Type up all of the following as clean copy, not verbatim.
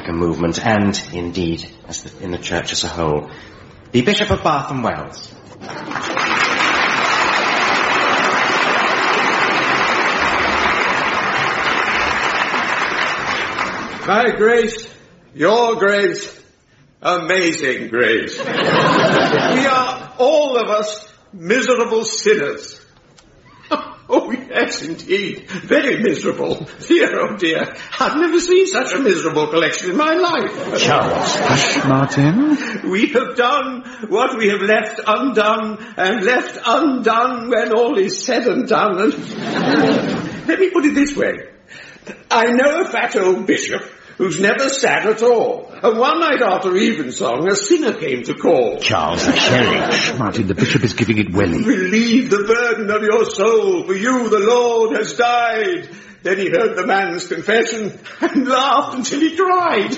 Anglican movement and, indeed, in the Church as a whole. The Bishop of Bath and Wells. My grace, your grace, amazing grace. We are all of us miserable sinners. Oh, yes, indeed. Very miserable. Dear, oh dear. I've never seen such a miserable collection in my life. Charles. Hush, Martin. We have done what we have left undone, and left undone when all is said and done. And let me put it this way. I know a fat old bishop who's never sad at all. And one night after evensong, a sinner came to call. Charles, Shh, Martin, the bishop is giving it welly. Relieve the burden of your soul, for you the Lord has died. Then he heard the man's confession and laughed until he cried.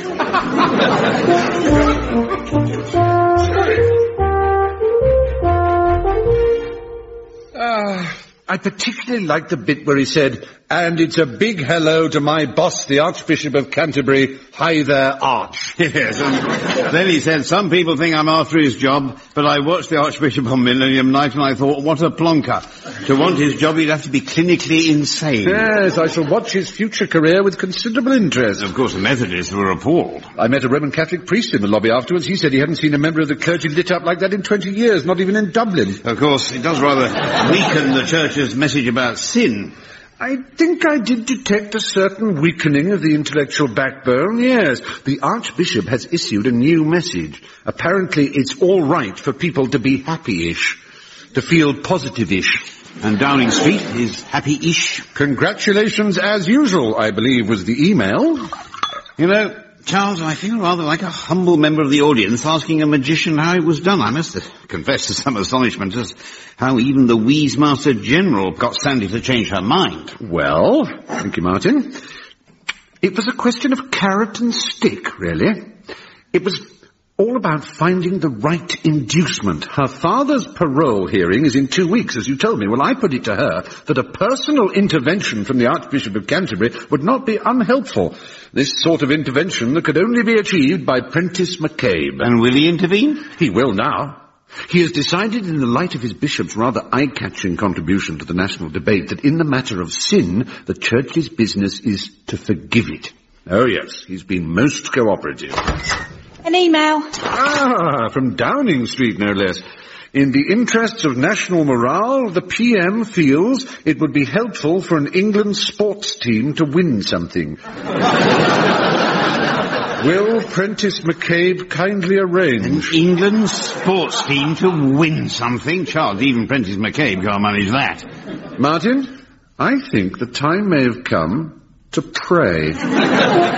I particularly liked the bit where he said, and it's a big hello to my boss, the Archbishop of Canterbury. Hi there, Arch. Yes, and then he said, some people think I'm after his job, but I watched the Archbishop on Millennium Night and I thought, what a plonker. To want his job, he'd have to be clinically insane. Yes, I shall watch his future career with considerable interest. Of course, the Methodists were appalled. I met a Roman Catholic priest in the lobby afterwards. He said he hadn't seen a member of the clergy lit up like that in 20 years, not even in Dublin. Of course, it does rather weaken the Church's message about sin. I think I did detect a certain weakening of the intellectual backbone, yes. The Archbishop has issued a new message. Apparently it's all right for people to be happy-ish, to feel positive-ish. And Downing Street is happy-ish. Congratulations as usual, I believe, was the email. You know, Charles, I feel rather like a humble member of the audience asking a magician how it was done. I must confess to some astonishment as how even the Wheeze Master General got Sandy to change her mind. Well, thank you, Martin. It was a question of carrot and stick, really. It was all about finding the right inducement. Her father's parole hearing is in 2 weeks, as you told me. Well, I put it to her that a personal intervention from the Archbishop of Canterbury would not be unhelpful. This sort of intervention that could only be achieved by Prentice McCabe. And will he intervene? He will now. He has decided in the light of his bishop's rather eye-catching contribution to the national debate that in the matter of sin, the Church's business is to forgive it. Oh, yes, he's been most cooperative. An email. From Downing Street, no less. In the interests of national morale, the PM feels it would be helpful for an England sports team to win something. Will Prentice McCabe kindly arrange? An England sports team to win something? Charles, even Prentice McCabe can't manage that. Martin, I think the time may have come to pray.